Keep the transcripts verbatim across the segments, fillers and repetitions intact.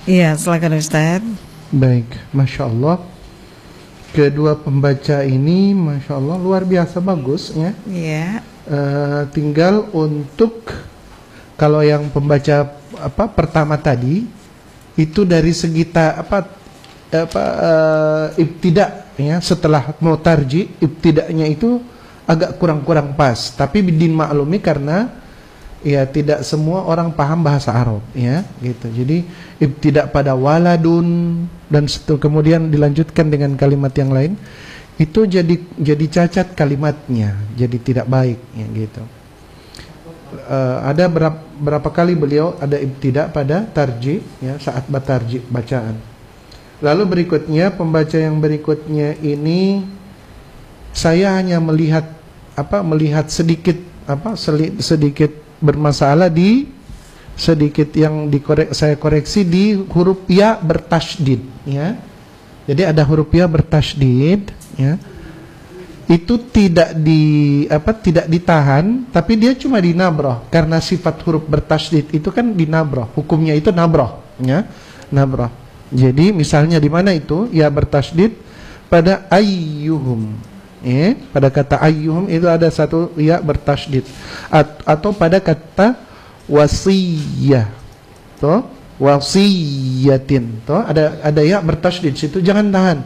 Iya, silakan Ustaz. Baik, Masya Allah. Kedua pembaca ini Masya Allah luar biasa bagus ya. Iya. Uh, tinggal untuk kalau yang pembaca apa pertama tadi itu dari segi ta, apa apa uh, ibtida ya, setelah mau tarji ibtidanya itu agak kurang-kurang pas, tapi bidin maklumi karena ya tidak semua orang paham bahasa Arab ya gitu. Jadi ibtida pada waladun dan setelah kemudian dilanjutkan dengan kalimat yang lain itu jadi jadi cacat kalimatnya, jadi tidak baik ya gitu. Uh, ada berapa, berapa kali beliau ada ibtida pada tarji ya, saat batarji bacaan. Lalu berikutnya pembaca yang berikutnya ini saya hanya melihat apa melihat sedikit apa sedikit bermasalah di sedikit yang dikorek saya koreksi di huruf ya bertasydid ya. Jadi ada huruf ya bertasydid ya. Itu tidak di apa tidak ditahan, tapi dia cuma dinabroh karena sifat huruf bertasydid itu kan dinabroh, hukumnya itu nabroh ya. Nabroh. Jadi misalnya di mana itu ya bertasydid pada ayyuhum. Eh, pada kata ayyuhum itu ada satu ya bertasydid. At, atau pada kata wasiyah. Toh, wasiyatin. Toh, ada ada ya bertasydid situ, jangan tahan.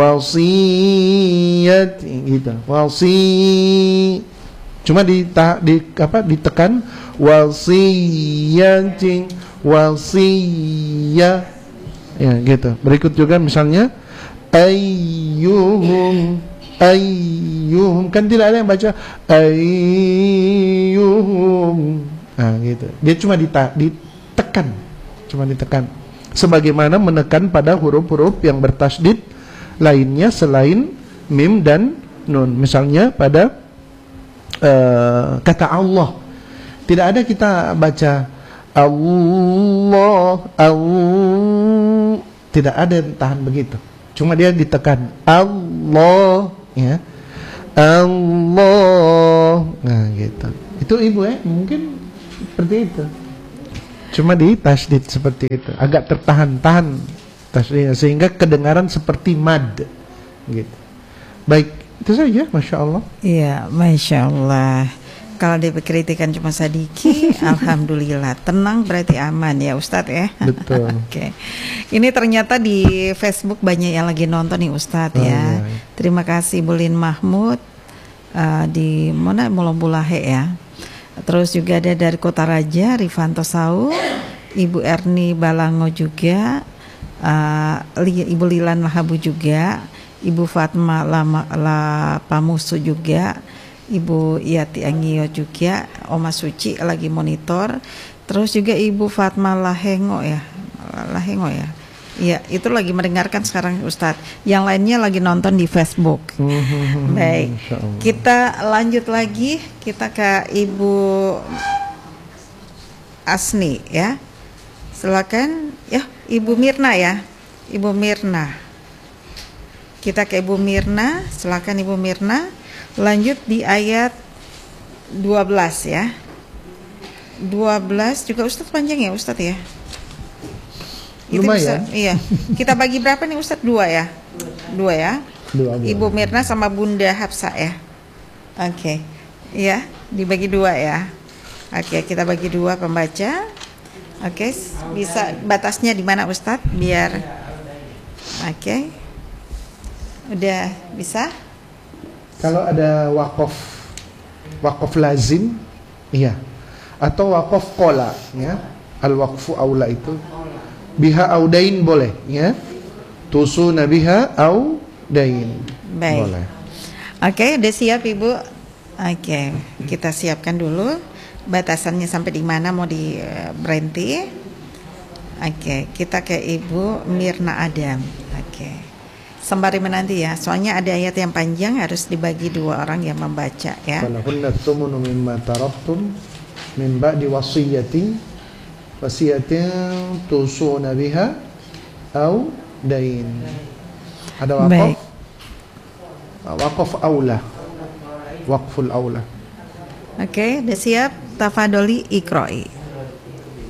Wasiyat gitu. Wasi cuma di, di apa ditekan wasiyatin wasiyah. Ya, gitu. Berikut juga misalnya ayyuhum ayyuhum, kan tidak ada yang baca ayyuhum. Nah, gitu. Dia cuma dita ditekan, cuma ditekan. Sebagaimana menekan pada huruf-huruf yang bertasydid lainnya selain mim dan nun. Misalnya pada uh, kata Allah, tidak ada kita baca Allah, Allah, tidak ada yang tahan begitu. Cuma dia ditekan Allah ya. Allah. Nah, gitu. Itu Ibu ya, mungkin seperti itu. Cuma di tasydid seperti itu, agak tertahan-tahan tasydidnya sehingga kedengaran seperti mad gitu. Baik, itu saja, Masya Allah. Iya, Masya Allah. Kalau dikritikan cuma sadiki, alhamdulillah. Tenang berarti aman ya Ustadz ya. Betul. Oke. Ini ternyata di Facebook banyak yang lagi nonton nih Ustadz oh, ya. iya. Terima kasih Bulin Mahmud uh, di mana Molombulahe ya. Terus juga ada dari Kota Raja Rifanto Sau, Ibu Erni Balango juga, uh, Ibu Lilan Lahabu juga, Ibu Fatma Lama, Lapamusu juga, Ibu Yati Angio juga, Oma Suci lagi monitor. Terus juga Ibu Fatma Lahengo ya, Lahengo ya. Iya, itu lagi mendengarkan sekarang Ustadz. Yang lainnya lagi nonton di Facebook. Baik, kita lanjut lagi. Kita ke Ibu Asni ya. Silakan ya, Ibu Mirna ya. Ibu Mirna. Kita ke Ibu Mirna. Silakan Ibu Mirna. Lanjut di ayat dua belas ya. dua belas juga Ustadz panjang ya Ustadz ya. Itu lumayan. Bisa, iya. Kita bagi berapa nih Ustadz? Dua ya? Dua ya? Dua, dua. Ibu Mirna sama Bunda Hafsa ya? Oke. Okay. Iya, dibagi dua ya? Oke, okay, kita bagi dua pembaca. Oke, okay. Bisa batasnya di mana Ustadz? Biar oke. Okay. Udah bisa? Kalau ada wakof wakof lazim, iya. Atau wakof kola, ya. Al-waqfu aula itu biha audain boleh, ya. Tusu nabiha audain. Baik. Boleh. Oke, okay, udah siap Ibu? Oke, okay. Kita siapkan dulu batasannya sampai di mana mau di uh, berhenti. Oke, okay. Kita ke Ibu Mirna Adam. Oke. Okay. Sembari menanti ya, soalnya ada ayat yang panjang harus dibagi dua orang yang membaca ya. Falahunna tsumunu mimma taraktum min ba'di wasiyatin wasiyatin tusuna biha au dain. Ada waqaf? Waqaf aula. Waqful aula. Oke, okay, udah siap? Tafadoli Iqra'i.